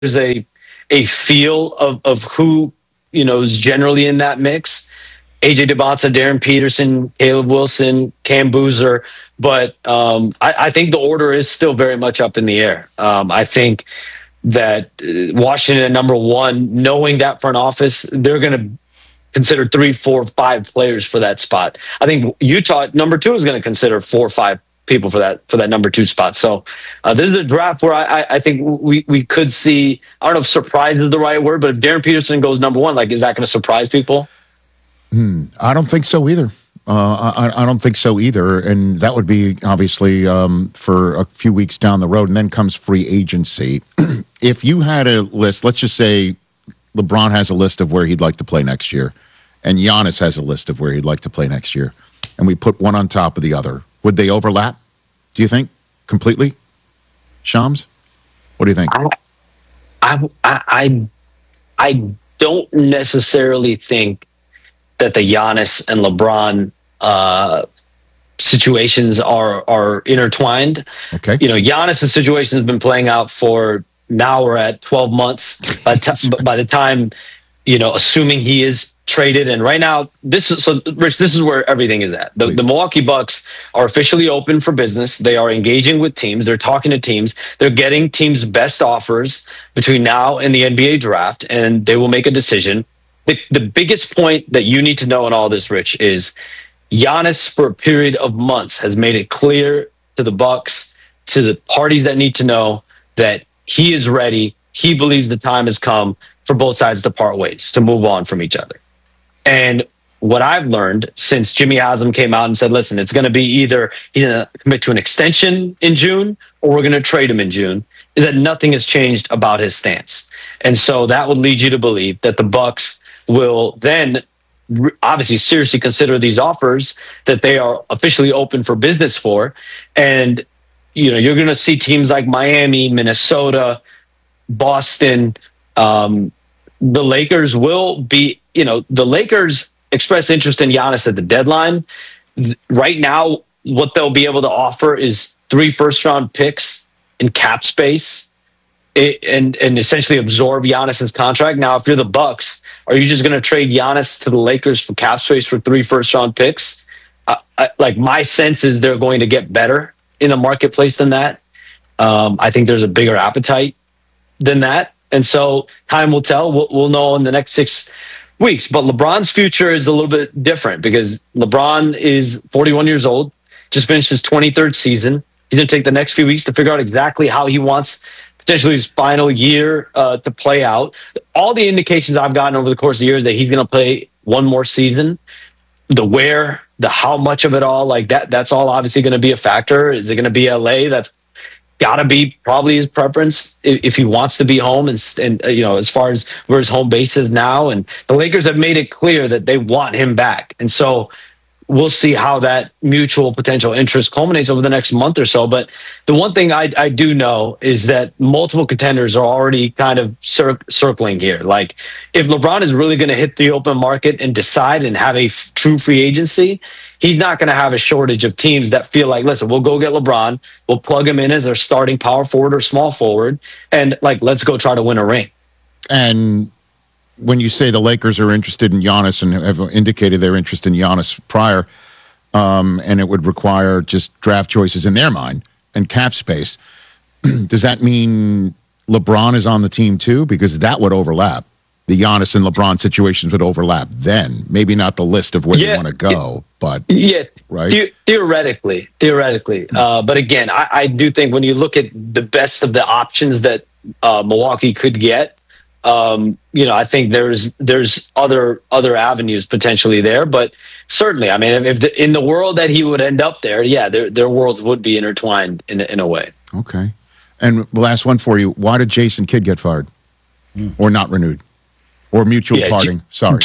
there's a feel of who is generally in that mix. AJ DeBonta, Darren Peterson, Caleb Wilson, Cam Boozer. But I think the order is still very much up in the air. I think that Washington at number one, knowing that front office, they're going to consider 3, 4, 5 players for that spot. I think Utah at number two is going to consider 4 or 5 people for that number 2 spot. So this is a draft where I think we could see, I don't know if surprise is the right word, but if Darren Peterson goes number one, like, is that going to surprise people? I don't think so either. I don't think so either. And that would be obviously for a few weeks down the road. And then comes free agency. If you had a list, let's just say LeBron has a list of where he'd like to play next year, and Giannis has a list of where he'd like to play next year, and we put one on top of the other, would they overlap? Do you think completely? Shams, what do you think? I don't necessarily think that the Giannis and LeBron situations are intertwined. Okay. Giannis' situation has been playing out for, now we're at 12 months by the time, assuming he is traded. And right now, Rich, this is where everything is at. The Milwaukee Bucks are officially open for business. They are engaging with teams. They're talking to teams. They're getting teams' best offers between now and the NBA draft, and they will make a decision. The biggest point that you need to know in all this, Rich, is Giannis, for a period of months, has made it clear to the Bucks, to the parties that need to know, that he is ready. He believes the time has come for both sides to part ways, to move on from each other. And what I've learned since Jimmy Haslam came out and said, listen, it's going to be either he's going to commit to an extension in June or we're going to trade him in June, is that nothing has changed about his stance. And so that would lead you to believe that the Bucks will then obviously seriously consider these offers that they are officially open for business for. And, you're going to see teams like Miami, Minnesota, Boston. The Lakers will be, the Lakers express interest in Giannis at the deadline. Right now, what they'll be able to offer is 3 first-round picks in cap space. And essentially absorb Giannis's contract. Now, if you're the Bucks, are you just going to trade Giannis to the Lakers for cap space for 3 first-round picks? My sense is they're going to get better in the marketplace than that. I think there's a bigger appetite than that, and so time will tell. We'll know in the next 6 weeks. But LeBron's future is a little bit different because LeBron is 41 years old, just finished his 23rd season. He's going to take the next few weeks to figure out exactly how he wants potentially his final year to play out. All the indications I've gotten over the course of the year is that he's going to play one more season. The where, the how much of it all, like that's all obviously going to be a factor. Is it going to be LA? That's got to be probably his preference if he wants to be home and as far as where his home base is now. And the Lakers have made it clear that they want him back. And so we'll see how that mutual potential interest culminates over the next month or so. But the one thing I do know is that multiple contenders are already kind of circling here. Like, if LeBron is really going to hit the open market and decide and have a true free agency, he's not going to have a shortage of teams that feel like, listen, we'll go get LeBron, we'll plug him in as their starting power forward or small forward, and let's go try to win a ring. And when you say the Lakers are interested in Giannis and have indicated their interest in Giannis prior, and it would require just draft choices in their mind and cap space, does that mean LeBron is on the team too? Because that would overlap. The Giannis and LeBron situations would overlap then. Maybe not the list of where they want to go, but right? Theoretically. But again, I do think when you look at the best of the options that Milwaukee could get, I think there's other avenues potentially there, but certainly, I mean, if in the world that he would end up there, their worlds would be intertwined in a way. Okay. And last one for you: why did Jason Kidd get fired, or not renewed, or mutual parting? Sorry.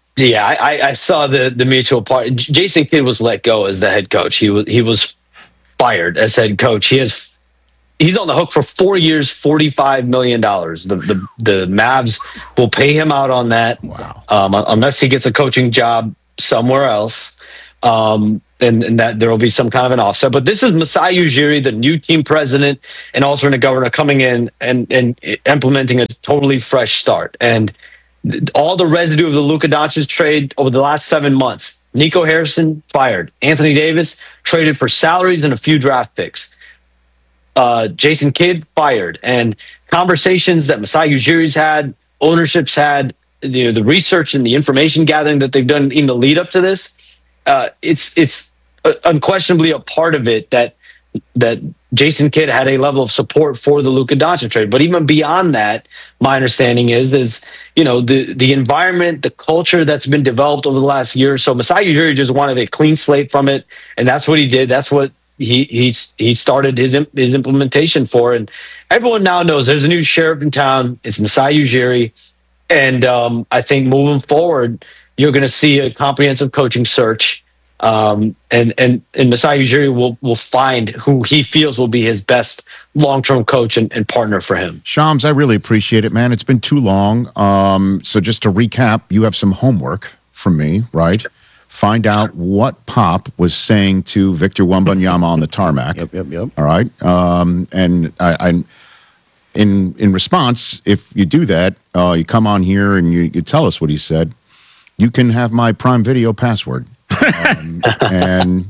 I saw the mutual part. Jason Kidd was let go as the head coach. He was fired as head coach. He's on the hook for 4 years, $45 million. The Mavs will pay him out on that. Wow. Unless he gets a coaching job somewhere else. and that there will be some kind of an offset. But this is Masai Ujiri, the new team president and alternate governor, coming in and implementing a totally fresh start. And all the residue of the Luka Doncic trade over the last 7 months. Nico Harrison fired. Anthony Davis traded for salaries and a few draft picks. Jason Kidd fired. And conversations that Masai Ujiri's had, ownership's had, the research and the information gathering that they've done in the lead up to this, it's unquestionably a part of it that Jason Kidd had a level of support for the Luka Doncic trade. But even beyond that, my understanding is the environment, the culture that's been developed over the last year or so. Masai Ujiri just wanted a clean slate from it, and that's what he did. That's what he started his implementation for. And everyone now knows there's a new sheriff in town. It's Masai Ujiri. And I think moving forward, you're going to see a comprehensive coaching search, and Masai Ujiri will find who he feels will be his best long-term coach and partner for him. Shams, I really appreciate it, man. It's been too long. So just to recap, you have some homework from me, right? Find out what Pop was saying to Victor Wembanyama on the tarmac. Yep. All right. And I in response, if you do that, you come on here and you tell us what he said, you can have my Prime Video password. And,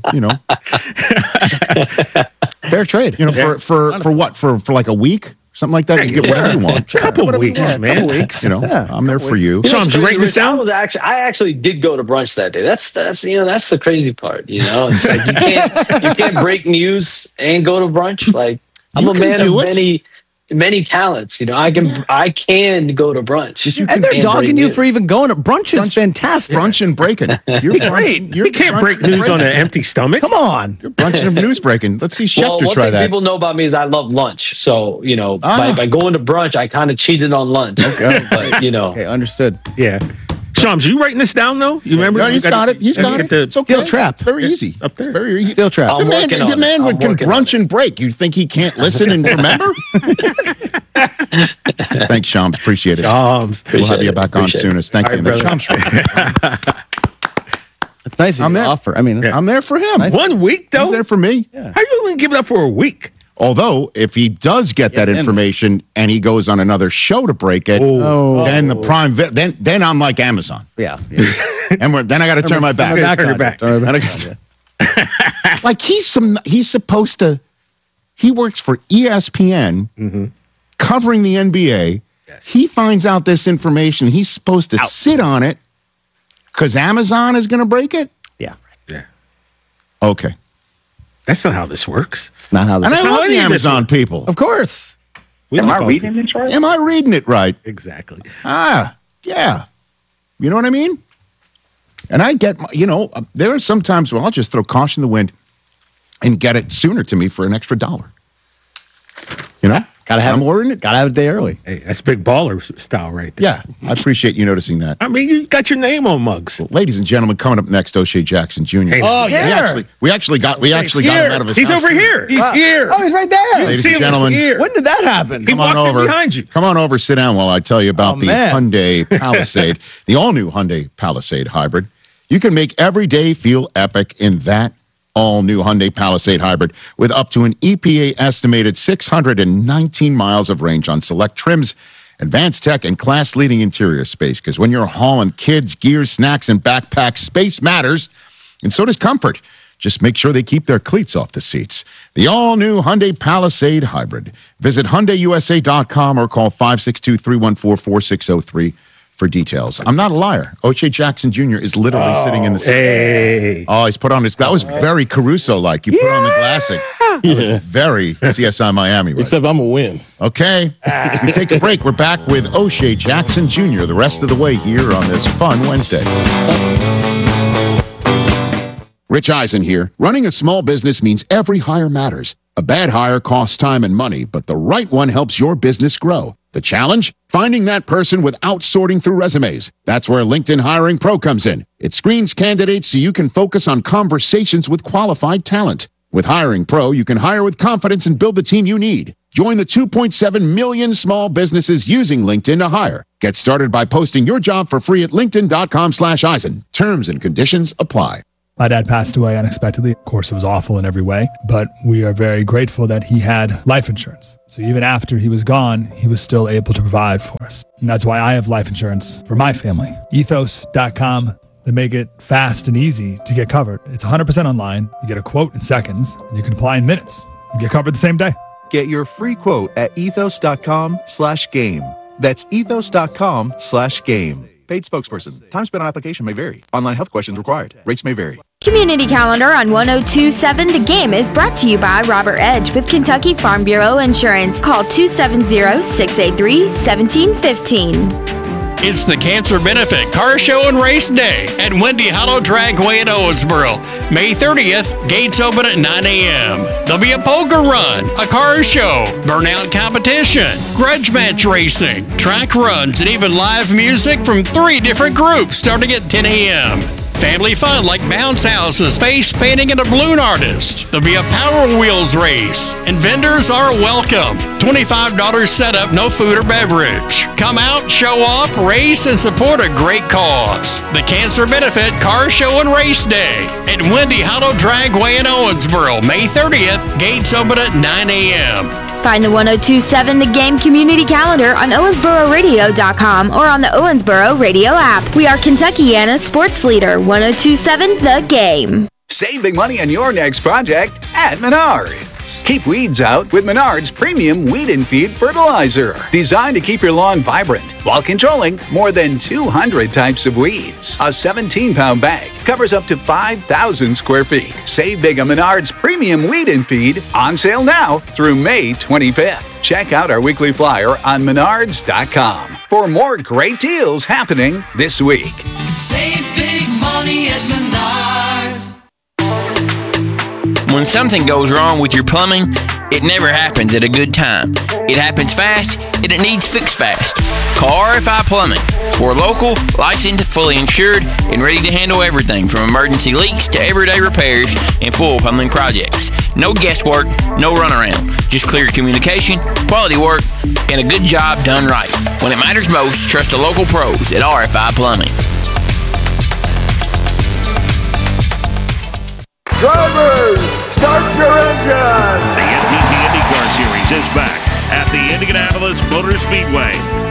Fair trade. For what? For like a week? Something like that? You get whatever you want. Couple weeks, man. Couple weeks. I'm there for you. Shams, you writing this down? I actually did go to brunch that day. That's the crazy part. It's like you can't break news and go to brunch. Like, I'm a man of many talents. I can go to brunch. And they're dogging you for even going to brunch. Is fantastic. Brunch and breaking. You're great. You can't break news on an empty stomach. Come on. You're brunching and news breaking. Let's see Schefter one try thing that. people know about me is I love lunch. So, by going to brunch, I kind of cheated on lunch. Okay. But, Okay, understood. Yeah. Shams, you writing this down, though? You remember? No, he's got it. He's got it. It's Steel trap. It's very easy. Up there. Very easy. Steel trap. The man can brunch and break. You think he can't listen and remember? Thanks, Shams. Appreciate it. Shams. We'll have you back on soonest. Thank you. It's nice of you to offer. I mean, I'm there for him. Nice. 1 week, though? He's there for me. How you only give it up for a week? Although, if he does get that information and he goes on another show to break it, then the Prime, then I'm like Amazon. yeah. And then I got to turn my back. Turn your back. Like he's supposed to. He works for ESPN, covering the NBA. Yes. He finds out this information. He's supposed to sit on it because Amazon is going to break it. Yeah. Okay. That's not how this works. It's not how this And I love the Amazon people. Of course. Am I reading this right? Am I reading it right? Exactly. Yeah. You know what I mean? And I get, there are some times where I'll just throw caution to the wind and get it sooner to me for an extra $1. Gotta have I'm ordering it. Gotta have it a day early. Hey, that's big baller style right there. Yeah, I appreciate you noticing that. I mean, you got your name on mugs. Ladies and gentlemen, coming up next, O'Shea Jackson Jr. Hey, We actually got him out of his He's house. over here. He's here. Oh, he's right there. Ladies See and him gentlemen, here. When did that happen? He come on walked in over. behind you. Come on over, sit down while I tell you about the man. Hyundai Palisade, the all-new Hyundai Palisade Hybrid. You can make every day feel epic in that all-new Hyundai Palisade Hybrid with up to an EPA estimated 619 miles of range on select trims, advanced tech, and class-leading interior space. Because when you're hauling kids, gear, snacks, and backpacks, space matters, and so does comfort. Just make sure they keep their cleats off the seats. The all-new Hyundai Palisade Hybrid. Visit HyundaiUSA.com or call 562-314-4603 for details. I'm not a liar. O'Shea Jackson Jr. is literally sitting in the seat. Hey. Oh, he's put on his... That was very Caruso-like. You put on the glasses. Yeah. Very CSI Miami. Right? Except I'm going to win. Okay. We take a break. We're back with O'Shea Jackson Jr. the rest of the way here on this fun Wednesday. Rich Eisen here. Running a small business means every hire matters. A bad hire costs time and money, but the right one helps your business grow. The challenge? Finding that person without sorting through resumes. That's where LinkedIn Hiring Pro comes in. It screens candidates so you can focus on conversations with qualified talent. With Hiring Pro, you can hire with confidence and build the team you need. Join the 2.7 million small businesses using LinkedIn to hire. Get started by posting your job for free at linkedin.com/Eisen. Terms and conditions apply. My dad passed away unexpectedly. Of course, it was awful in every way, but we are very grateful that he had life insurance. So even after he was gone, he was still able to provide for us. And that's why I have life insurance for my family. Ethos.com. They make it fast and easy to get covered. It's 100% online. You get a quote in seconds, and you can apply in minutes. You get covered the same day. Get your free quote at ethos.com/game. That's ethos.com/game. Paid spokesperson. Time spent on application may vary. Online health questions required. Rates may vary. Community Calendar on 102.7 The Game is brought to you by Robert Edge with Kentucky Farm Bureau Insurance. Call 270-683-1715. It's the Cancer Benefit Car Show and Race Day at Windy Hollow Dragway in Owensboro. May 30th, gates open at 9 a.m. There'll be a poker run, a car show, burnout competition, grudge match racing, track runs, and even live music from 3 different groups starting at 10 a.m. Family fun like bounce houses, face painting, and a balloon artist. There'll be a Power Wheels race, and vendors are welcome. $25 setup, no food or beverage. Come out, show off, race, and support a great cause. The Cancer Benefit Car Show and Race Day at Windy Hollow Dragway in Owensboro, May 30th. Gates open at 9 a.m. Find the 102.7 The Game Community Calendar on OwensboroRadio.com or on the Owensboro Radio app. We are Kentuckiana's sports leader, 102.7 The Game. Save big money on your next project at Menards. Keep weeds out with Menards Premium Weed and Feed Fertilizer. Designed to keep your lawn vibrant while controlling more than 200 types of weeds. A 17-pound bag covers up to 5,000 square feet. Save big on Menards Premium Weed and Feed, on sale now through May 25th. Check out our weekly flyer on menards.com for more great deals happening this week. Save big money at Menards. When something goes wrong with your plumbing, it never happens at a good time. It happens fast, and it needs fixed fast. Call RFI Plumbing. We're local, licensed, fully insured, and ready to handle everything from emergency leaks to everyday repairs and full plumbing projects. No guesswork, no runaround. Just clear communication, quality work, and a good job done right. When it matters most, trust the local pros at RFI Plumbing. Drivers, start your engine! The NTT IndyCar Series is back at the Indianapolis Motor Speedway.